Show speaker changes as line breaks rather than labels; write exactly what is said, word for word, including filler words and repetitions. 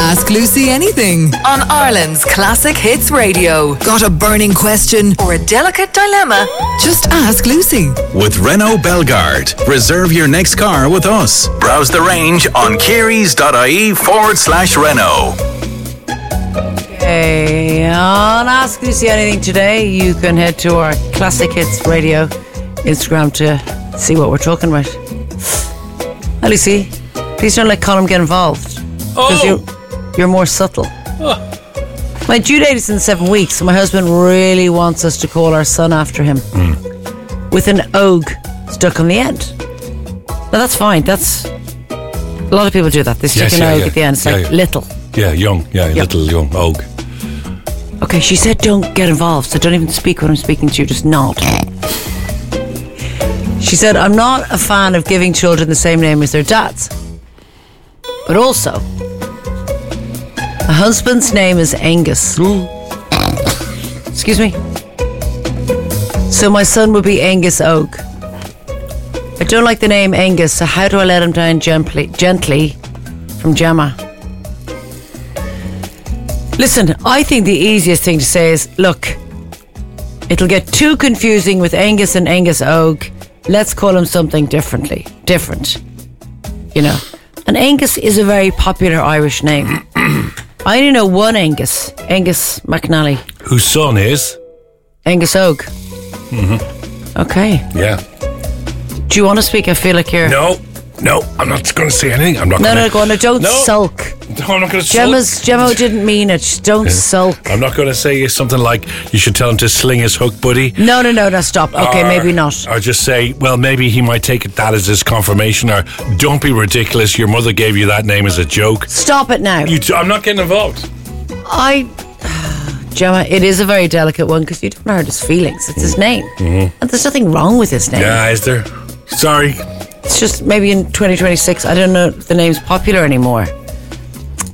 Ask Lucy anything on Ireland's Classic Hits Radio. Got a burning question or a delicate dilemma? Just ask Lucy.
With Renault Belgard, reserve your next car with us. Browse the range on kerrys.ie forward slash Renault.
Okay, on Ask Lucy Anything today, you can head to our Classic Hits Radio Instagram to see what we're talking about. Hi, Lucy. Please don't let Colin get involved. Because oh. you're, you're more subtle. Oh. My due date is in seven weeks, so my husband really wants us to call our son after him. Mm. With an Og stuck on the end. Now, that's fine. That's... A lot of people do that. They stick yes, an yeah, Og yeah. at the end. It's yeah, like yeah. little.
Yeah, young. Yeah, yep. little, young Og.
Okay, she said don't get involved, so don't even speak when I'm speaking to you, just nod. She said, I'm not a fan of giving children the same name as their dads. But also, my husband's name is Angus. Ooh. Excuse me. So my son would be Angus Og. I don't like the name Angus, so how do I let him down gently, gently from Gemma? Listen, I think the easiest thing to say is, look, it'll get too confusing with Angus and Angus Og. Let's call him something differently. Different. You know. And Angus is a very popular Irish name. I only know one Angus. Angus McNally.
Whose son is?
Angus Og.
Mm-hmm.
Okay.
Yeah.
Do you want to speak? I feel like you're...
No. No, I'm not going to say anything. I'm not
no,
gonna...
no, go on. No, don't
no.
sulk.
No, I'm not going to
Gemma's,
sulk.
Gemma didn't mean it. Don't yeah. sulk.
I'm not going to say something like, you should tell him to sling his hook, buddy.
No, no, no, no, stop. Okay,
or,
maybe not.
Or just say, well, maybe he might take it that as his confirmation, or don't be ridiculous, your mother gave you that name as a joke.
Stop it now.
You t- I'm not getting involved.
I... Gemma, it is a very delicate one because you don't hurt his feelings. It's his name. Mm-hmm. And there's nothing wrong with his name.
Yeah, is there? Sorry.
It's just maybe in twenty twenty-six, I don't know if the name's popular anymore.